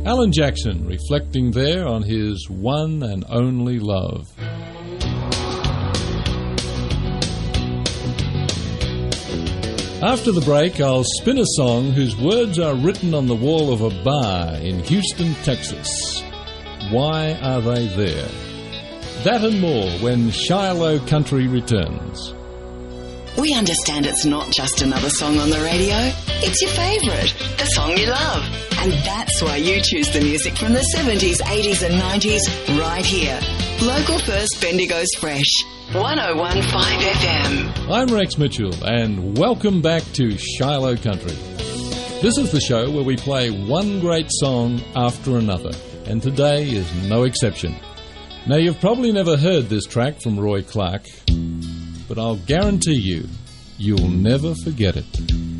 Alan Jackson reflecting there on his one and only love. After the break, I'll spin a song whose words are written on the wall of a bar in Houston, Texas. Why are they there? That and more when Shiloh Country returns. We understand it's not just another song on the radio. It's your favourite, the song you love. And that's why you choose the music from the 70s, 80s and 90s right here. Local First Bendigo's Fresh. 101.5 FM. I'm Rex Mitchell, and welcome back to Shiloh Country. This is the show where we play one great song after another, and today is no exception. Now, you've probably never heard this track from Roy Clark, but I'll guarantee you'll never forget it.